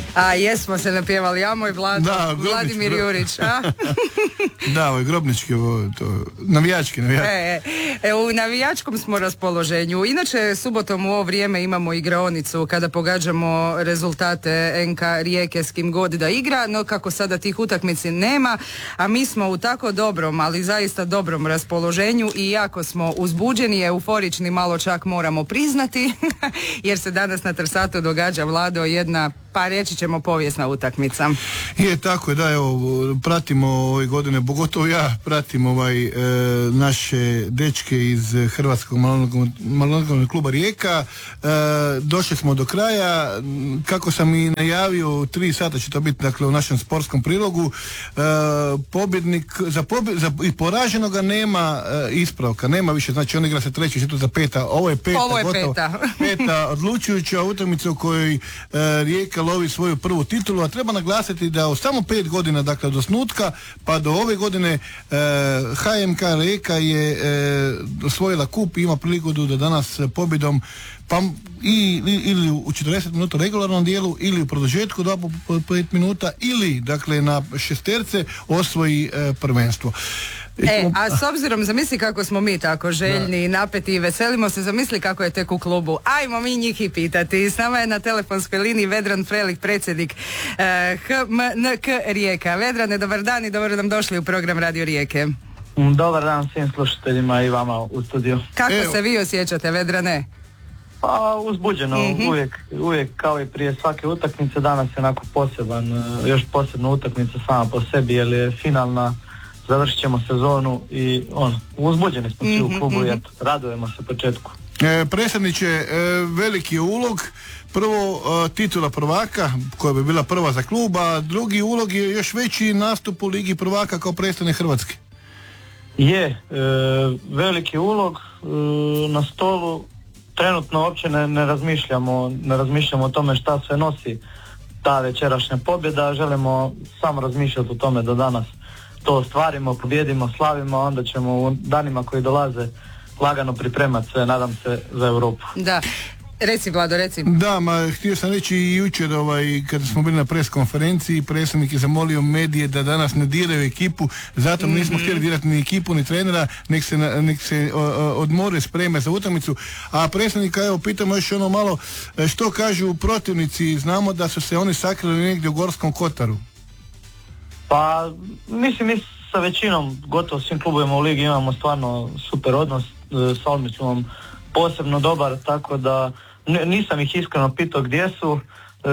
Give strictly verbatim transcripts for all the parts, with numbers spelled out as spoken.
A jesmo se napjevali, ja moj Vlado, da, Vladimir gro... Jurić, a? Da, ovaj grobnički, ovo, to, navijački, navijački. E, e, u navijačkom smo raspoloženju. Inače, subotom u ovo vrijeme imamo igraonicu kada pogađamo rezultate en ka Rijeke s kim god da igra, no kako sada tih utakmici nema, a mi smo u tako dobrom, ali zaista dobrom raspoloženju i jako smo uzbuđeni, euforični, malo čak moramo priznati, jer se danas na Trsatu događa, Vlado, jedna, pa reći ćemo, povijesna utakmica. Je, tako je, da, evo, pratimo ove godine, pogotovo ja pratim ovaj, e, naše dečke iz Hrvatskog malogolnog kluba Rijeka. E, došli smo do kraja, kako sam i najavio, u tri sata će to biti, dakle, u našem sportskom prilogu. E, pobjednik, za, pobjed, za i poraženoga nema e, ispravka, nema više, znači on igra se treći, četvrta, peta, ovo je peta, ovo je gotovo, peta. peta odlučujuća utakmica u kojoj e, Rijeka lovi svoju prvu titulu, a treba naglasiti da u samo pet godina, dakle od osnutka pa do ove godine, e, ha em ka Rijeka je e, osvojila kup i ima prigodu da danas pobjedom pa i, ili u četrdeset minuta regularnom dijelu ili u produžetku dva po pet minuta ili dakle na šesterce osvoji e, prvenstvo. E, a s obzirom, zamisli kako smo mi tako željni, da, napeti i veselimo se, zamisli kako je tek u klubu. Ajmo mi njih i pitati. S nama je na telefonskoj liniji Vedran Frelik, predsjednik eh, ha em ka Rijeka. Vedrane, dobar dan i dobro nam došli u program Radio Rijeke. Dobar dan svim slušateljima i vama u studiju. Kako Evo. se vi osjećate, Vedrane? Pa uzbuđeno, mm-hmm. uvijek, uvijek kao i prije svake utakmice, danas je onako poseban, još posebna utakmica sama po sebi, jer je finalna, završit ćemo sezonu i on, uzbuđeni smo svi mm-hmm, u klubu mm-hmm. i eto, radujemo se početku. E, predsjedniče, e, veliki ulog, prvo e, titula prvaka koja bi bila prva za klub, a drugi ulog je još veći nastup u Ligi prvaka kao predstavnik Hrvatske. Je, e, veliki ulog e, na stolu, trenutno uopće ne, ne razmišljamo, ne razmišljamo o tome šta sve nosi ta večerašnja pobjeda, želimo samo razmišljati o tome da danas to ostvarimo, pobjedimo, slavimo, a onda ćemo u danima koji dolaze lagano pripremati sve, nadam se, za Europu. Da. Reci, Vlado, reci. Da, ma htio sam reći i jučer, ovaj, kada smo bili na pres konferenciji, predsjednik je zamolio medije da danas ne diraju ekipu, zato mm-hmm. nismo htjeli dirati ni ekipu ni trenera, nek se, nek se o, o, odmore, spreme za utakmicu. A predsjednika, evo, pitamo još ono malo, što kažu protivnici, znamo da su se oni sakrili negdje u Gorskom Kotaru. Pa, mislim, mi sa većinom, gotovo svim klubovima u ligi imamo stvarno super odnos, s Olmicom posebno dobar, tako da nisam ih iskreno pitao gdje su,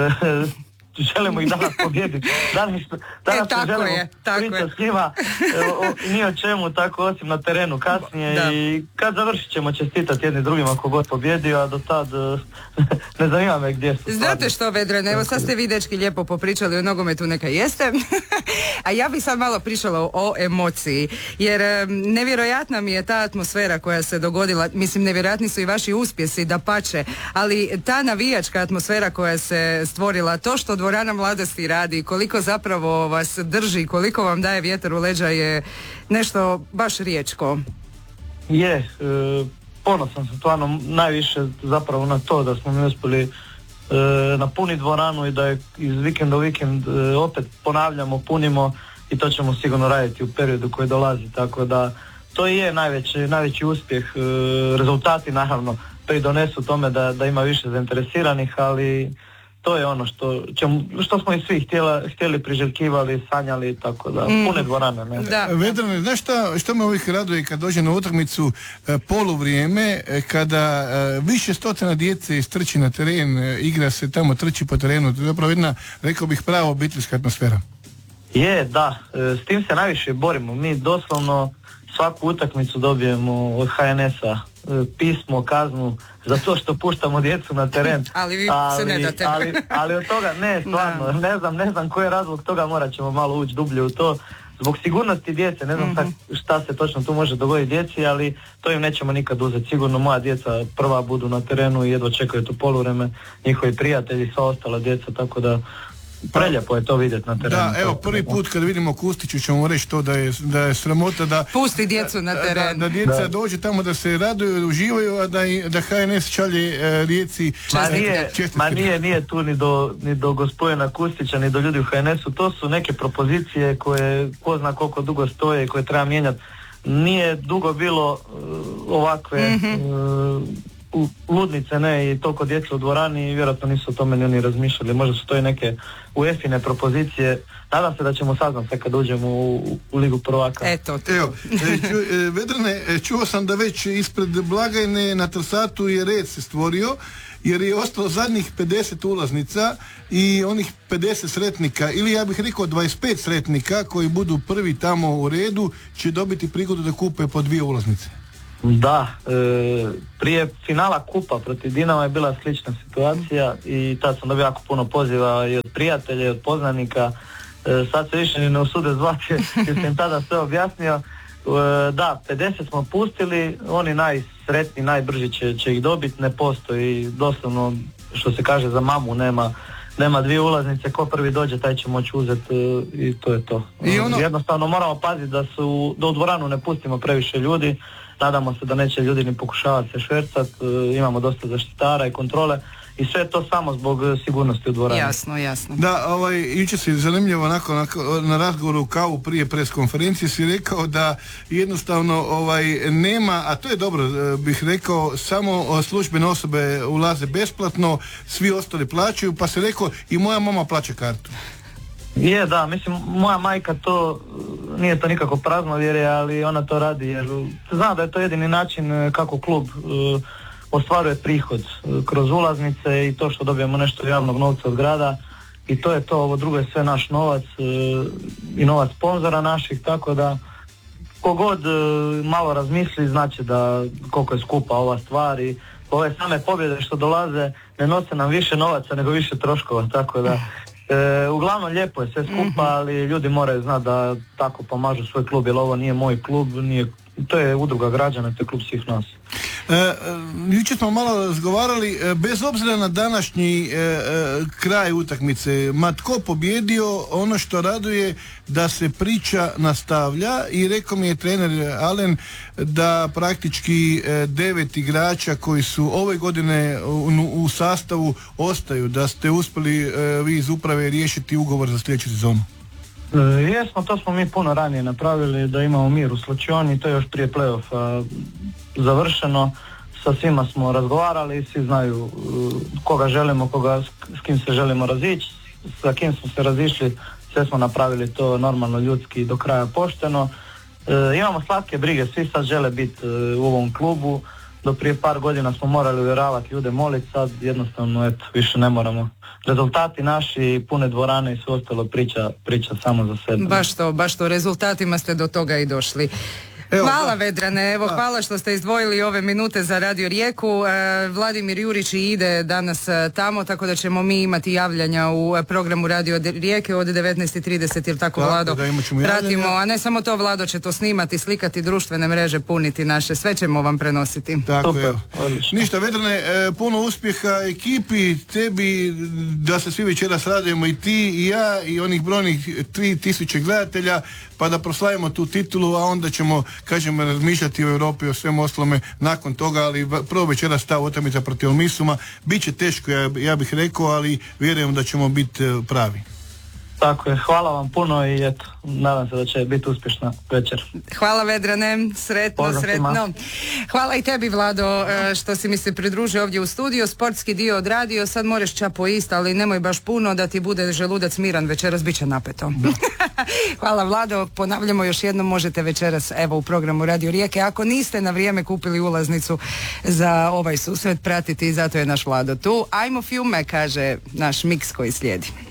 želimo ih danas pobijediti. Danas, danas e, tako želimo je, tako pričati s njima, o, ni o čemu, tako osim na terenu kasnije da. I kad završit ćemo čestitati jedni drugima ako god pobjedio, a do tad ne zanima me gdje su. Znate što, Vedran, evo sad ste vi dečki lijepo popričali o nogometu, neka jeste, a ja bih sad malo pričala o emociji, jer nevjerojatna mi je ta atmosfera koja se dogodila, mislim nevjerojatni su i vaši uspjesi, dapače, ali ta navijačka atmosfera koja se stvorila, to što dvorana Mladosti radi, koliko zapravo vas drži, koliko vam daje vjetar u leđa je nešto baš riječko. Je, e, ponosan sam stvarno najviše zapravo na to da smo mi uspjeli e, napuniti dvoranu i da je iz vikenda u vikend e, opet ponavljamo, punimo i to ćemo sigurno raditi u periodu koji dolazi, tako da to je najveći, najveći uspjeh, e, rezultati naravno pridonesu tome da, da ima više zainteresiranih, ali to je ono što, ćemo, što smo i svi htjeli, htjeli priželjkivali, sanjali, tako da, mm. pune dvorane. Ne? Da. Vedrane, znaš šta, šta me uvijek raduje kad dođe na utakmicu e, poluvrijeme, e, kada e, više stotina djece istrči na teren, e, igra se tamo, trči po terenu, to je zapravo jedna, rekao bih, prava obiteljska atmosfera. Je, da, e, s tim se najviše borimo. Mi doslovno svaku utakmicu dobijemo od ha en es-a e, pismo, kaznu za to što puštamo djecu na teren. Ali vi ali, se ne date. ali, ali od toga, ne, stvarno, no. ne znam, ne znam koji je razlog toga, morat ćemo malo ući dublje u to. Zbog sigurnosti djece, ne znam mm-hmm. tak, šta se točno tu može dogoditi djeci, ali to im nećemo nikad uzeti. Sigurno moja djeca prva budu na terenu i jedva čekaju to poluvreme, njihovi prijatelji, sva ostala djeca, tako da preljepo je to vidjeti na terenu. Da, evo prvi put kad vidimo Kustiću ćemo reći to da je, da je sramota da pusti djecu na terenu. Da, da djeca da. dođe tamo da se raduju, uživaju, a da, da H N S šalje e, Rijeci. Ma nije, ma nije, nije tu ni do, ni do gospodina Kustića, ni do ljudi u H N S-u, to su neke propozicije koje ko zna koliko dugo stoje i koje treba mijenjati. Nije dugo bilo uh, ovakve mm-hmm. uh, ludnice, ne, i toliko djeca u dvorani i vjerojatno nisu o tome ni oni razmišljali. Možda su to i neke U E F I-ne propozicije. Nadam se da ćemo saznati sve kad uđemo u, u Ligu prvaka. Eto. Evo, e, ču, e, Vedrane, čuo sam da već ispred blagajne na Trsatu je red se stvorio, jer je ostalo zadnjih pedeset ulaznica i onih pedeset sretnika, ili ja bih rekao dvadeset pet sretnika koji budu prvi tamo u redu, će dobiti prigodu da kupe po dvije ulaznice. Da, e, prije finala kupa protiv Dinama je bila slična situacija i tad sam dobio jako puno poziva i od prijatelja i od poznanika. E, sad se više ni ne usude zvati jer sam tada sve objasnio. E, da, pedeset smo pustili, oni najsretniji, najbrži će, će ih dobiti, ne postoji doslovno, što se kaže, za mamu nema nema dvije ulaznice, ko prvi dođe taj će moći uzeti uh, i to je to. I ono... Jednostavno moramo paziti da su, da u dvoranu ne pustimo previše ljudi, nadamo se da neće ljudi ni pokušavati se švercati, uh, imamo dosta zaštitara i kontrole i sve to samo zbog sigurnosti u dvorani. Jasno, jasno. Da, ovaj, jučer si zanimljivo onako na, na razgovoru u kavu prije pres konferencije si rekao da jednostavno ovaj, nema, a to je dobro, bih rekao, samo službene osobe ulaze besplatno, svi ostali plaćaju, pa si rekao i moja mama plaća kartu. Je, da, mislim, moja majka to, nije to nikako praznovjerje, ali ona to radi jer zna da je to jedini način kako klub uh, ostvaruje prihod kroz ulaznice i to što dobijemo nešto javnog novca od grada i to je to, ovo drugo je sve naš novac i novac sponzora naših, tako da kogod malo razmisli znači da koliko je skupa ova stvar i ove same pobjede što dolaze ne nose nam više novaca nego više troškova, tako da e, uglavnom lijepo je sve skupa, ali ljudi moraju znati da tako pomažu svoj klub jer ovo nije moj klub, nije, to je udruga građana, to je klub svih nas. E, e, jučer smo malo razgovarali, e, bez obzira na današnji e, e, kraj utakmice, ma tko pobjedio, ono što raduje da se priča nastavlja i rekao mi je trener Alen da praktički e, devet igrača koji su ove godine u, u sastavu ostaju, da ste uspjeli e, vi iz uprave riješiti ugovor za sljedeću sezonu. E, jesmo, to smo mi puno ranije napravili, da imamo mir u Slačioni, to je još prije play-offa završeno, sa svima smo razgovarali, svi znaju uh, koga želimo, koga, s kim se želimo razići, sa kim smo se razišli, sve smo napravili to normalno, ljudski, do kraja pošteno. Uh, imamo slatke brige, svi sad žele biti uh, u ovom klubu, do prije par godina smo morali uvjeravati ljude, moliti, sad jednostavno eto, više ne moramo. Rezultati naši, pune dvorane i sve ostalo priča, priča samo za sebe. Baš to, baš to, rezultatima ste do toga i došli. Evo, hvala da. Vedrane, evo da. Hvala što ste izdvojili ove minute za Radio Rijeku. E, Vladimir Jurić ide danas e, tamo, tako da ćemo mi imati javljanja u e, programu Radio Rijeke od devetnaest i trideset, jer tako, tako Vlado pratimo, a ne samo to, Vlado će to snimati, slikati, društvene mreže, puniti naše, sve ćemo vam prenositi. Tako je. Ništa, Vedrane, e, puno uspjeha ekipi, tebi, da se svi večeras radujemo, i ti i ja i onih brojnih tri tisuće gledatelja, pa da proslavimo tu titulu, a onda ćemo, kažemo, razmišljati o Europi, o svemu ostalome nakon toga, ali prvo večeras ta utakmica protiv Misuma bit će teško, ja, ja bih rekao, ali vjerujem da ćemo biti pravi. Tako je, hvala vam puno i eto, nadam se da će biti uspješna večer. Hvala Vedrane, sretno, Pozdrav sretno. Ima. Hvala i tebi, Vlado, što si mi se pridružio ovdje u studiju, sportski dio odradio, sad moraš čapo ist, ali nemoj baš puno da ti bude želudac miran, večeras bit će napeto. Hvala Vlado, ponavljamo još jednom, možete večeras evo u programu Radio Rijeke, ako niste na vrijeme kupili ulaznicu za ovaj susret, pratiti i zato je naš Vlado tu. Ajmo filme, kaže naš miks koji slijedi.